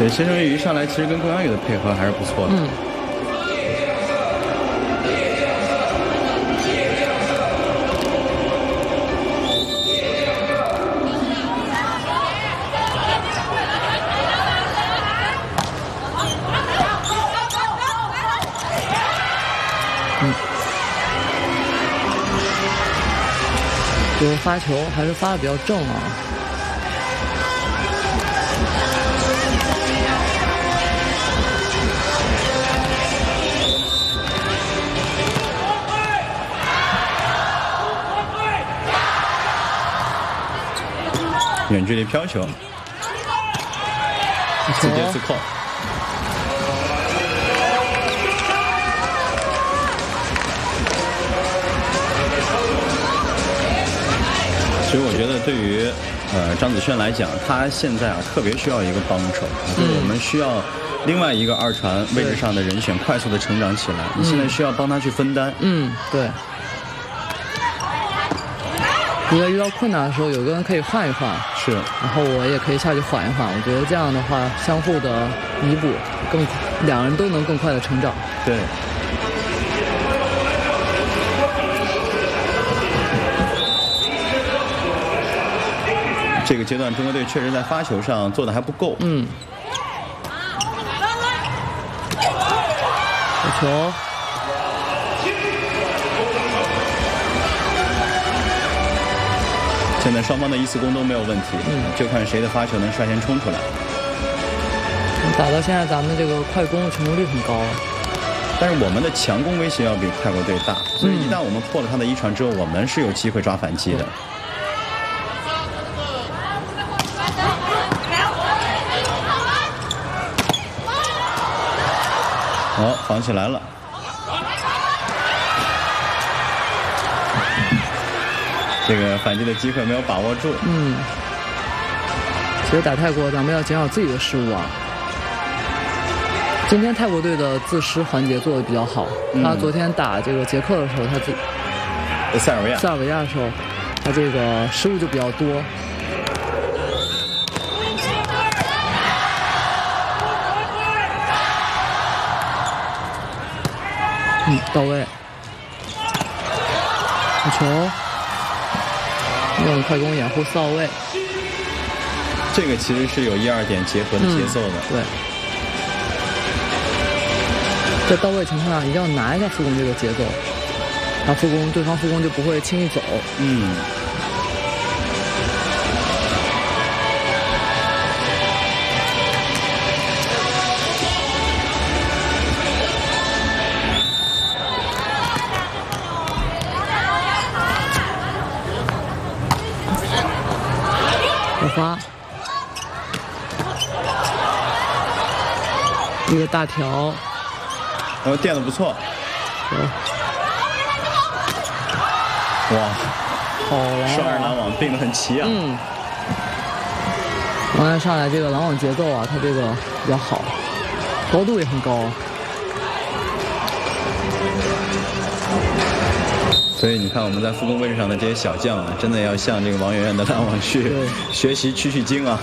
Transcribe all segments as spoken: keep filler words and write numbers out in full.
对，谢成宇一上来其实跟龚阳宇的配合还是不错的。 嗯。嗯。这个发球还是发的比较正啊。 远距离飘球，直接自扣。其实我觉得，对于呃张子萱来讲，他现在啊特别需要一个帮手，就是我们需要另外一个二传位置上的人选快速的成长起来。你现在需要帮他去分担。 嗯，对。如果遇到困难的时候，有个人可以换一换， 是， 然后我也可以下去缓一缓。我觉得这样的话，相互的弥补，更两人都能更快的成长。 对。这个阶段，中国队确实在发球上做的还不够。 嗯。好球。 现在双方的一次攻都没有问题，嗯，就看谁的发球能率先冲出来。 打到现在，咱们这个快攻成功率很高， 但是我们的强攻威胁要比泰国队大，所以一旦我们破了他的一传之后，我们是有机会抓反击的。好，防起来了。这个反击的机会没有把握住。 嗯，其实打泰国，咱们要减少自己的失误啊。今天泰国队的自失环节做的比较好。嗯、他昨天打这个捷克的时候，他自塞尔维亚塞尔维亚的时候，他这个失误就比较多。嗯，到位。好球。用快攻掩护四号位， 这个其实是有一二点结合的节奏的。 嗯、对，在到位情况下一定要拿一下副攻这个节奏，他副攻对方副攻就不会轻易走。 嗯。 发一个大条， 然后垫的不错。哇， 好了， 双人拦网并得很齐啊。 嗯。刚才上来这个拦网节奏啊，他这个比较好，高度也很高。 所以你看，我们在副攻位置上的这些小将啊，真的要向这个王媛媛的拦网去学习取取经啊。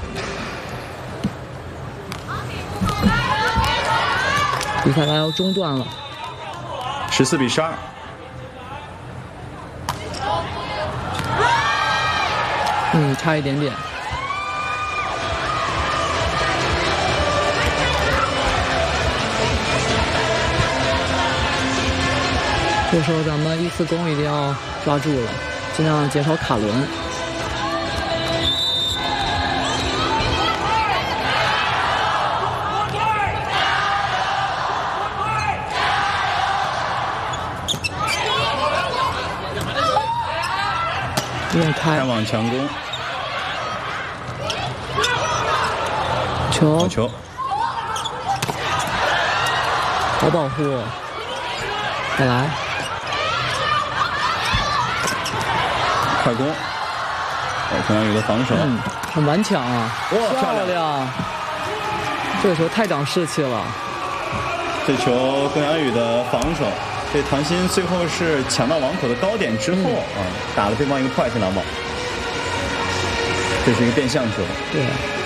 比赛来到中段了， 十四比十二。 嗯，差一点点。这时候咱们一次攻一定要抓住了，尽量减少卡轮。练开， 开网强攻， 球， 好球， 好保护，再来。 快攻，哦，龚阳宇的防守， 嗯，很顽强啊， 哇， 漂亮！这个球太长士气了。 这球龚阳宇的防守，这唐鑫最后是抢到网口的高点之后、嗯、啊，打了对方一个快线拦网，这是一个变向球。 对。